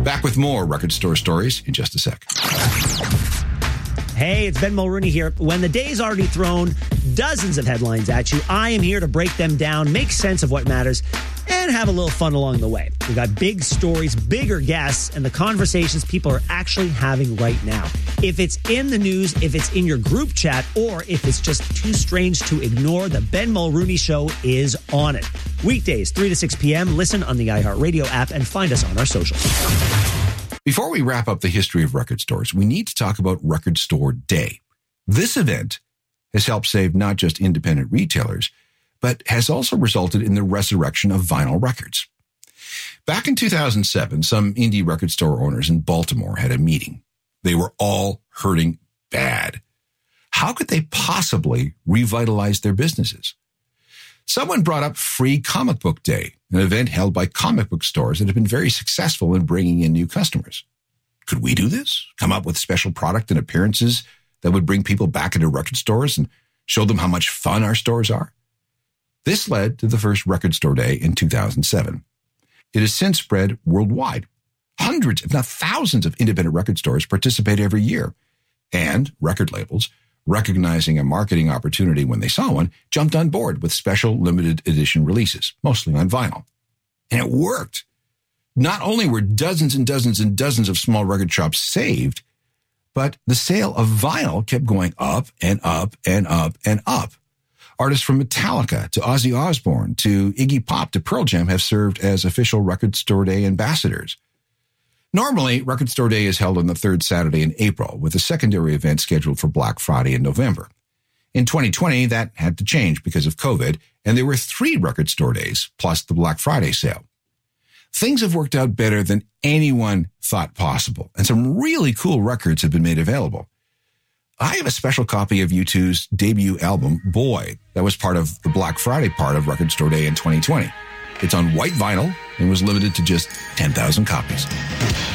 Back with more Record Store Stories in just a sec. Hey, it's Ben Mulrooney here. When the day's already thrown dozens of headlines at you, I am here to break them down, make sense of what matters, and have a little fun along the way. We've got big stories, bigger guests, and the conversations people are actually having right now. If it's in the news, if it's in your group chat, or if it's just too strange to ignore, the Ben Mulrooney Show is on it. Weekdays, 3 to 6 p.m. Listen on the iHeartRadio app and find us on our socials. Before we wrap up the history of record stores, we need to talk about Record Store Day. This event has helped save not just independent retailers, but has also resulted in the resurrection of vinyl records. Back in 2007, some indie record store owners in Baltimore had a meeting. They were all hurting bad. How could they possibly revitalize their businesses? Someone brought up Free Comic Book Day, an event held by comic book stores that have been very successful in bringing in new customers. Could we do this? Come up with special product and appearances that would bring people back into record stores and show them how much fun our stores are? This led to the first Record Store Day in 2007. It has since spread worldwide. Hundreds, if not thousands, of independent record stores participate every year. And record labels, recognizing a marketing opportunity when they saw one, jumped on board with special limited edition releases, mostly on vinyl. And it worked. Not only were dozens and dozens and dozens of small record shops saved, but the sale of vinyl kept going up and up and up and up. Artists from Metallica to Ozzy Osbourne to Iggy Pop to Pearl Jam have served as official Record Store Day ambassadors. Normally, Record Store Day is held on the third Saturday in April, with a secondary event scheduled for Black Friday in November. In 2020, that had to change because of COVID, and there were 3 Record Store Days, plus the Black Friday sale. Things have worked out better than anyone thought possible, and some really cool records have been made available. I have a special copy of U2's debut album, Boy, that was part of the Black Friday part of Record Store Day in 2020. It's on white vinyl and was limited to just 10,000 copies.